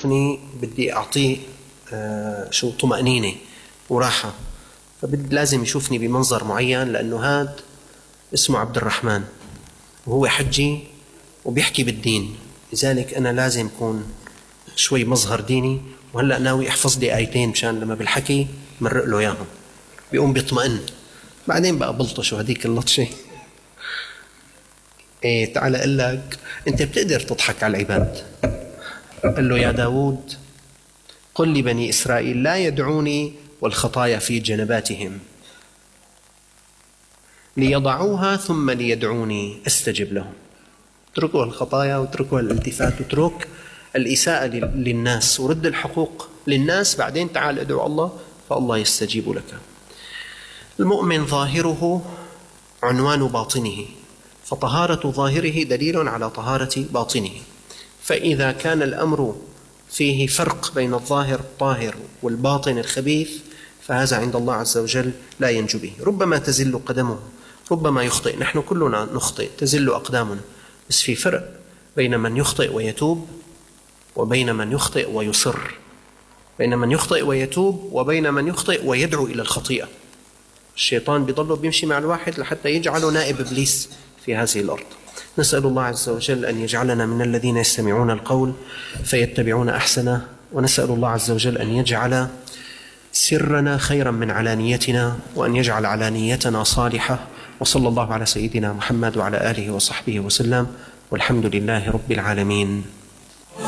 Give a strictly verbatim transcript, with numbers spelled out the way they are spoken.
يشوفني بدي أعطيه آه شو طمأنينة وراحة، فبد لازم يشوفني بمنظر معين، لأنه هاد اسمه عبد الرحمن وهو حجي وبيحكي بالدين، لذلك أنا لازم يكون شوي مظهر ديني. وهلأ ناوي أحفظ لي آيتين مشان لما بالحكي مرق له إياهم بيقوم بيطمئن. بعدين بقى بلطشه هديك اللطشة. إيه تعال أقول لك أنت بتقدر تضحك على العباد. قال له يا داود قل لبني إسرائيل لا يدعوني والخطايا في جنباتهم ليضعوها ثم ليدعوني أستجب لهم. اتركوا الخطايا واتركوا الالتفات واترك الإساءة للناس ورد الحقوق للناس، بعدين تعال ادعو الله فالله يستجيب لك. المؤمن ظاهره عنوان باطنه، فطهارة ظاهره دليل على طهارة باطنه. فإذا كان الأمر فيه فرق بين الظاهر الطاهر والباطن الخبيث فهذا عند الله عز وجل لا ينجو به. ربما تزل قدمه، ربما يخطئ، نحن كلنا نخطئ، تزل أقدامنا، بس في فرق بين من يخطئ ويتوب وبين من يخطئ ويصر، بين من يخطئ ويتوب وبين من يخطئ ويدعو إلى الخطيئة. الشيطان بيضله بيمشي مع الواحد لحتى يجعله نائب إبليس في هذه الأرض. نسأل الله عز وجل أن يجعلنا من الذين يستمعون القول فيتبعون أحسنه، ونسأل الله عز وجل أن يجعل سرنا خيرا من علانيتنا، وأن يجعل علانيتنا صالحة. وصلى الله على سيدنا محمد وعلى آله وصحبه وسلم، والحمد لله رب العالمين.